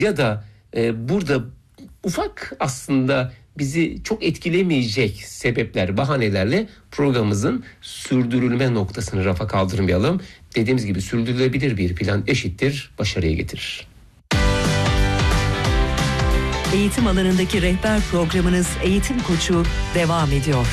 ya da burada ufak aslında bizi çok etkilemeyecek sebepler, bahanelerle programımızın sürdürülme noktasını rafa kaldırmayalım. Dediğimiz gibi sürdürülebilir bir plan eşittir başarıya getirir. Eğitim alanındaki rehber programınız Eğitim Koçu devam ediyor.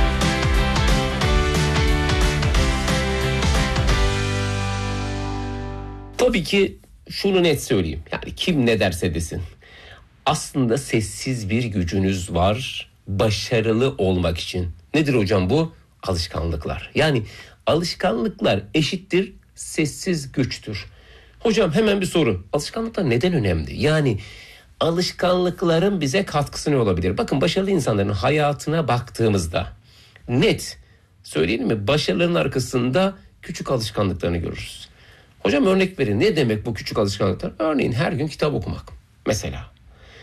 Tabii ki şunu net söyleyeyim. Yani kim ne derse desin. Aslında sessiz bir gücünüz var başarılı olmak için. Nedir hocam bu? Alışkanlıklar. Yani alışkanlıklar eşittir sessiz güçtür. Hocam hemen bir soru. Alışkanlıklar neden önemli? Yani alışkanlıkların bize katkısı ne olabilir? Bakın başarılı insanların hayatına baktığımızda net söyleyelim mi? Başarıların arkasında küçük alışkanlıklarını görürüz. Hocam örnek verin. Ne demek bu küçük alışkanlıklar? Örneğin her gün kitap okumak. Mesela.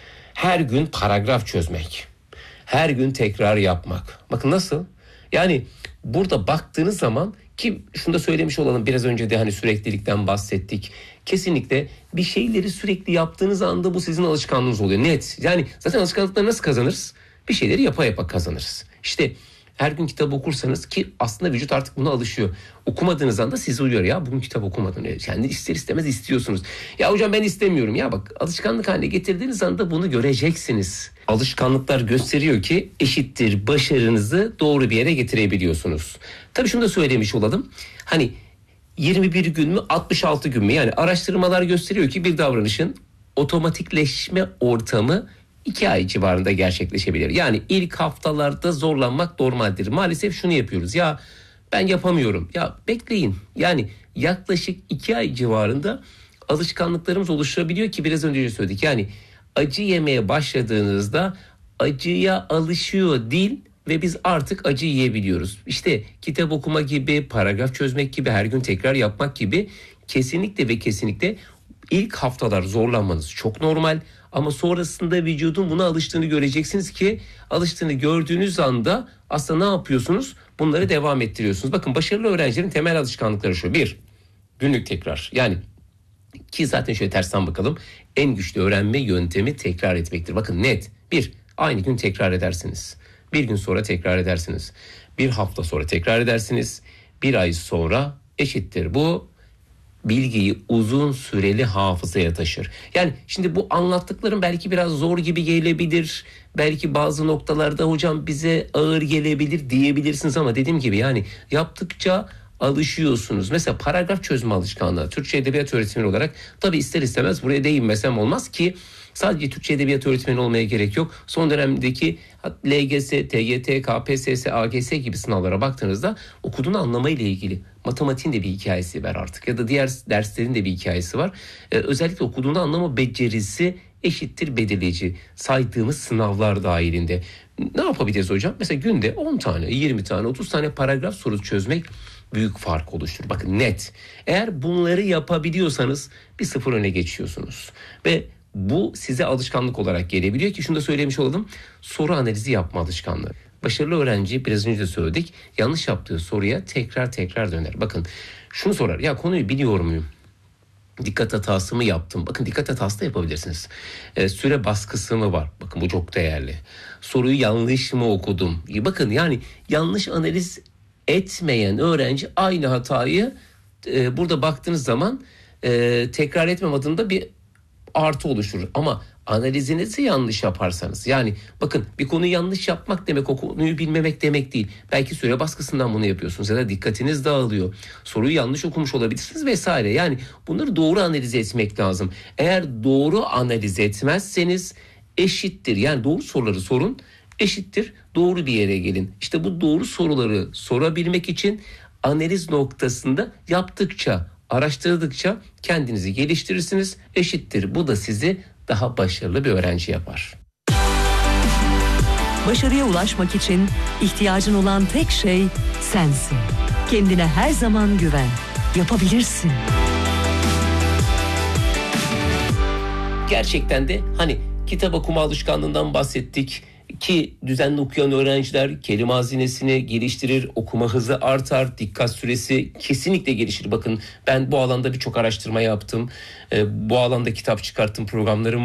Her gün paragraf çözmek. Her gün tekrar yapmak. Bakın nasıl? Yani burada baktığınız zaman ki şunu da söylemiş olalım, biraz önce de hani süreklilikten bahsettik. Kesinlikle bir şeyleri sürekli yaptığınız anda bu sizin alışkanlığınız oluyor. Net. Yani zaten alışkanlıkları nasıl kazanırız? Bir şeyleri yapa yapa kazanırız. İşte her gün kitap okursanız ki aslında vücut artık buna alışıyor. Okumadığınız anda sizi uyuyor. Ya bugün kitap okumadın. Yani ister istemez istiyorsunuz. Ya hocam ben istemiyorum. Ya bak alışkanlık haline getirdiğiniz anda bunu göreceksiniz. Alışkanlıklar gösteriyor ki eşittir başarınızı doğru bir yere getirebiliyorsunuz. Tabii şunu da söylemiş olalım. Hani 21 gün mü 66 gün mü? Yani araştırmalar gösteriyor ki bir davranışın otomatikleşme ortamı 2 ay civarında gerçekleşebilir. Yani ilk haftalarda zorlanmak normaldir. Maalesef şunu yapıyoruz. Ya ben yapamıyorum. Ya bekleyin. Yani yaklaşık 2 ay civarında alışkanlıklarımız oluşabiliyor ki biraz önce söyledik. Yani acı yemeye başladığınızda acıya alışıyor dil ve biz artık acı yiyebiliyoruz. İşte kitap okuma gibi, paragraf çözmek gibi, her gün tekrar yapmak gibi kesinlikle ve kesinlikle ilk haftalar zorlanmanız çok normal. Ama sonrasında vücudun buna alıştığını göreceksiniz ki alıştığını gördüğünüz anda aslında ne yapıyorsunuz? Bunları devam ettiriyorsunuz. Bakın başarılı öğrencilerin temel alışkanlıkları şu. 1. Günlük tekrar. Yani ki zaten şöyle tersten bakalım. En güçlü öğrenme yöntemi tekrar etmektir. Bakın net. 1. Aynı gün tekrar edersiniz. Bir gün sonra tekrar edersiniz. Bir hafta sonra tekrar edersiniz. Bir ay sonra eşittir. Bu bilgiyi uzun süreli hafızaya taşır. Yani şimdi bu anlattıklarım belki biraz zor gibi gelebilir. Belki bazı noktalarda hocam bize ağır gelebilir diyebilirsiniz ama dediğim gibi yani yaptıkça alışıyorsunuz. Mesela paragraf çözme alışkanlığı. Türkçe Edebiyat öğretmeni olarak tabii ister istemez buraya değinmesem olmaz ki sadece Türkçe Edebiyat öğretmeni olmaya gerek yok. Son dönemdeki LGS, TYT, KPSS, AGS gibi sınavlara baktığınızda okuduğunu anlamayla ilgili matematiğin de bir hikayesi var artık ya da diğer derslerin de bir hikayesi var. Özellikle okuduğunu anlama becerisi eşittir belirleyici saydığımız sınavlar dahilinde. Ne yapabiliriz hocam? Mesela günde 10 tane, 20 tane, 30 tane paragraf soru çözmek büyük fark oluşturur. Bakın net. Eğer bunları yapabiliyorsanız bir sıfır öne geçiyorsunuz. Ve bu size alışkanlık olarak gelebiliyor ki şunu da söylemiş olalım. Soru analizi yapma alışkanlığı. Başarılı öğrenci biraz önce de söyledik. Yanlış yaptığı soruya tekrar döner. Bakın şunu sorar. Ya konuyu biliyor muyum? Dikkat hatası mı yaptım? Bakın dikkat hatası da yapabilirsiniz. Süre baskısı mı var? Bakın bu çok değerli. Soruyu yanlış mı okudum? Bakın yani yanlış analiz etmeyen öğrenci aynı hatayı burada baktığınız zaman tekrar etmem adında bir artı oluşturur. Ama analizinizi yanlış yaparsanız yani bakın bir konuyu yanlış yapmak demek o konuyu bilmemek demek değil. Belki süre baskısından bunu yapıyorsunuz ya da dikkatiniz dağılıyor. Soruyu yanlış okumuş olabilirsiniz vesaire. Yani bunları doğru analiz etmek lazım. Eğer doğru analiz etmezseniz eşittir. Yani doğru soruları sorun eşittir. Doğru bir yere gelin. İşte bu doğru soruları sorabilmek için analiz noktasında yaptıkça, araştırdıkça kendinizi geliştirirsiniz. Eşittir. Bu da sizi daha başarılı bir öğrenci yapar. Başarıya ulaşmak için ihtiyacın olan tek şey sensin. Kendine her zaman güven. Yapabilirsin. Gerçekten de hani kitap okuma alışkanlığından bahsettik. Ki düzenli okuyan öğrenciler kelime hazinesini geliştirir, okuma hızı artar, dikkat süresi kesinlikle gelişir. Bakın ben bu alanda birçok araştırma yaptım. Bu alanda kitap çıkarttım, programlarım